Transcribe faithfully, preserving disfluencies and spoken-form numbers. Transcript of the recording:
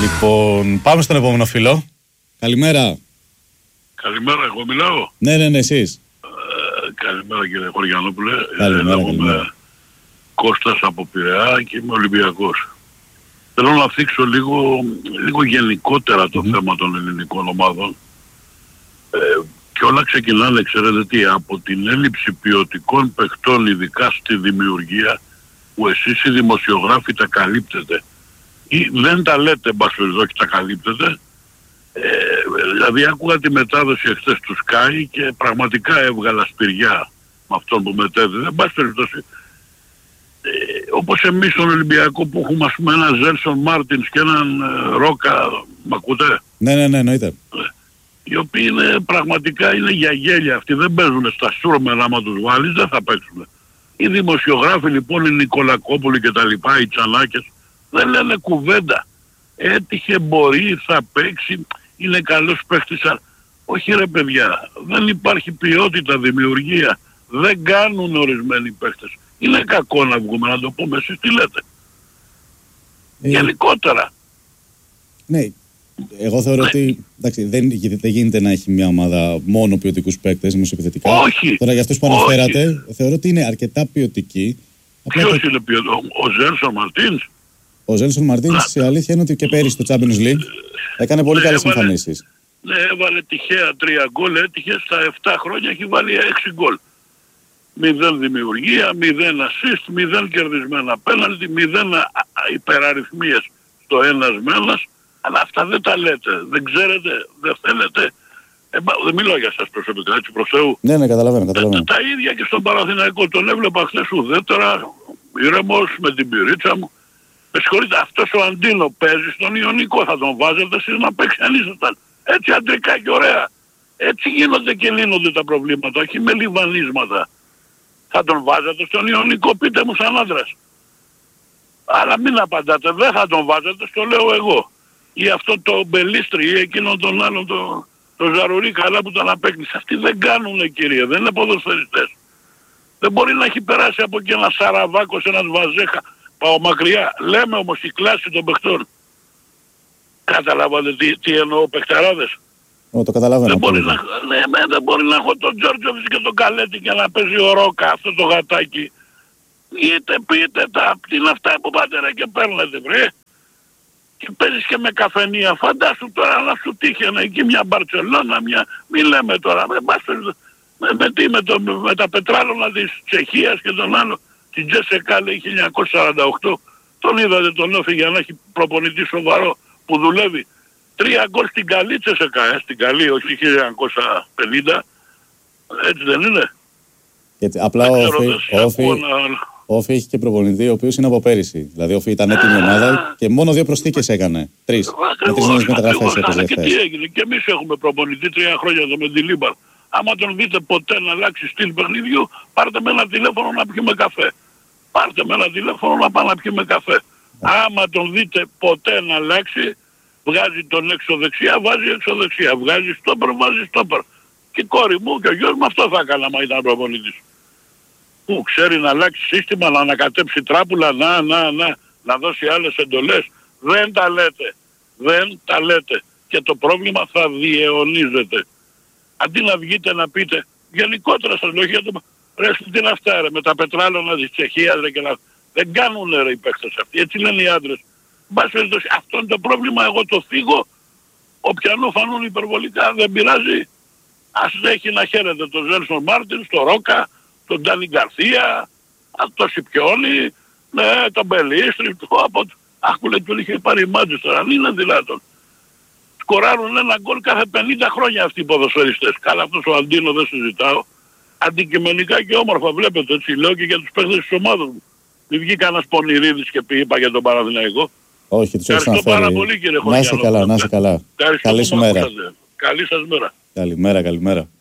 Λοιπόν, πάμε στον επόμενο φίλο. Καλημέρα. Καλημέρα, εγώ μιλάω. Ναι, ναι, ναι, εσείς. Ε, καλημέρα κύριε Χωριανόπουλε. Καλημέρα, ε, καλημέρα. Κώστας από Πειραιά και είμαι Ολυμπιακός. Θέλω να θίξω λίγο, λίγο γενικότερα το mm-hmm. θέμα των ελληνικών ομάδων. Ε, και όλα ξεκινάνε, ξέρετε τι, από την έλλειψη ποιοτικών παιχτών, ειδικά στη δημιουργία, που εσείς οι δημοσιογράφοι τα καλύπτετε. Ή δεν τα λέτε, μπασφαιριστώ, και τα καλύπτετε. Ε, δηλαδή άκουγα τη μετάδοση εχθές του Sky και πραγματικά έβγαλα σπηριά με αυτόν που μετέδιδε. Εν πάση περιπτώσει, ε, όπως εμείς στον Ολυμπιακό που έχουμε ας πούμε έναν Ζέλσον Μάρτινς και έναν ε, Ρόκα, μ' ακούτε? Ναι, ναι, ναι, εννοείται. Ε, οι οποίοι είναι, πραγματικά είναι για γέλια αυτοί, δεν παίζουν στα σούρμενα, άμα τους βάλεις δεν θα παίξουν. Οι δημοσιογράφοι λοιπόν, οι Νικολακόπουλοι και τα λοιπά, οι Τσανάκες, δεν λένε κουβέντα. Έτυχε, μπορεί, θα παίξει, είναι καλός παίχτης. Όχι ρε παιδιά, δεν υπάρχει ποιότητα, δημιουργία. Δεν κάνουν ορισμένοι παίχτες. Είναι κακό να βγούμε να το πούμε, εσείς τι λέτε? Ε, Γενικότερα. Ναι, εγώ θεωρώ ότι εντάξει, δεν, δεν γίνεται να έχει μια ομάδα μόνο ποιοτικούς παίκτες, δημοσιοπιθετικά. Όχι. Τώρα για αυτούς που αναφέρατε, θεωρώ ότι είναι αρκετά ποιοτικοί. Ποιος το... είναι ποιοτικός? Ο Ζέλσον Μαρτίνς. Ο Ζέλσον Μαρτίνς, η αλήθεια είναι ότι και πέρυσι στο Champions League έκανε πολύ ναι, καλές εμφανίσεις. Ναι, έβαλε τυχαία τρία γκολ, έτυχε στα επτά χρόνια έχει βάλει έξι γκολ. Μηδέν δημιουργία, μηδέν assist, μηδέν κερδισμένα πέναλτι, μηδέν υπεραριθμίες στο ένας με ένας. Αλλά αυτά δεν τα λέτε, δεν ξέρετε, δεν θέλετε. Ε, δεν μιλάω για σας προσωπικά, έτσι προς Θεού. Ναι, ναι, καταλαβαίνω, καταλαβαίνω. Τα, τα ίδια και στον Παναθηναϊκό, τον έβλεπα χθες ουδέτερα, ήρεμος με την πυρίτσα μου. Με συγχωρείτε, αυτός ο Αντίνο παίζει στον Ιωνικό, θα τον βάζετε εσείς να παίξει αν ήσασταν έτσι αντρικά και ωραία. Έτσι γίνονται και λύνονται τα προβλήματα, όχι με λιβανίσματα. Θα τον βάζετε στον Ιωνικό, πείτε μου σαν άντρας. Αλλά μην απαντάτε, δεν θα τον βάζετε, στο λέω εγώ. Ή αυτό το Μπελίστρι ή εκείνον τον άλλον, το, το Ζαρουρί καλά που τον απέκτησε. Αυτοί δεν κάνουνε κύριε, δεν είναι ποδοσφαιριστές. Δεν μπορεί να έχει περάσει από εκεί ένα Σαραβάκος, ένας Βαζέχα. Πάω μακριά. Λέμε όμως η κλάση των παιχτών. Καταλάβατε τι, τι εννοώ παιχταράδες? Ω, το καταλαβαίνω. Δεν μπορεί, να, ναι, με, δεν μπορεί να έχω τον Τζόρτζοβιτς και τον Καλέτη και να παίζει ο Ρόκα αυτό το γατάκι. Είτε πείτε τα, τι είναι αυτά που πάτε ρε και παίρνετε βρε. Και παίζεις και με καφενεία. Φαντάσου τώρα να σου τύχαινε εκεί μια Μπαρτσελώνα, μια... Μη λέμε τώρα. Με, με, με, τι, με, το, με τα πετράλωνα της Τσεχίας και τον άλλο. Την Τζέσεκα λέει χίλια εννιακόσια σαράντα οκτώ. Τον είδατε τον Όφη για να έχει προπονητή σοβαρό που δουλεύει. Τρία γκολ στην καλή Τζέσεκα, ε, στην καλή, όχι χίλια εννιακόσια πενήντα. Έτσι δεν είναι? Γιατί, απλά ο Όφη έχει και προπονητή ο οποίος είναι από πέρυσι. Δηλαδή ο Όφη ήταν έτοιμη ομάδα και μόνο δύο προσθήκες έκανε. Τρεις. Με τρεις νέες μεταγραφές έπαιζε και τι έγινε? Και εμείς έχουμε προπονητή τρία χρόνια εδώ με τη Λίμπαρ. Άμα τον δείτε ποτέ να αλλάξει στυλ παιχνιδιού, πάρτε με ένα τηλέφωνο να πιούμε καφέ. Πάρτε με ένα τηλέφωνο να πάμε να πιούμε καφέ. Άμα τον δείτε ποτέ να αλλάξει, βγάζει τον έξω δεξιά, βάζει έξω δεξιά. Βγάζει στόπερ, βάζει στόπερ. Και η κόρη μου και ο γιος μου αυτό θα έκανα άμα ήταν προπονητής. Που ξέρει να αλλάξει σύστημα, να ανακατέψει τράπουλα, να, να, να, να δώσει άλλες εντολές. Δεν τα λέτε. Δεν τα λέτε. Και το πρόβλημα θα διαιωνίζεται. Αντί να βγείτε να πείτε, γενικότερα σας λέω για το... Ρε, τι είναι αυτά ρε, με τα πετράλωνα της Τσεχίας ρε και να... Δεν κάνουνε ρε οι παίκτες αυτοί, έτσι λένε οι άντρες. Μπας περιπτώσει, αυτό είναι το πρόβλημα, εγώ το θίγω. Όποιανού φανούν υπερβολικά δεν πειράζει. Ας έχει να χαίρεται τον Ζέλσον Μάρτιν, τον Ρόκα, τον Ντάνι Γκαρθία, τον Σιπιόνι, ναι, τον Μπελίστρι, το από... Άκουλε του είχε πάρει μάτζες τώρα, αν είναι δυνατόν. Σκοράρουν ένα γκολ κάθε πενήντα χρόνια αυτοί οι ποδοσφαιριστές. Καλά αυτός ο Αντίνο δεν συζητάω. Αντικειμενικά και όμορφα βλέπετε, έτσι λέω και για τους παίκτες της ομάδας μου. Μην βγει κανένας Πονηρίδης και πει είπα για τον Παναθηναϊκό. Όχι, τους έχεις αναφέρει. Πάρα πολύ κύριε Χωριανό. Να είσαι καλά, να είσαι καλά. Καλή σου μέρα. Καλή σας μέρα. Καλημέρα, καλημέρα.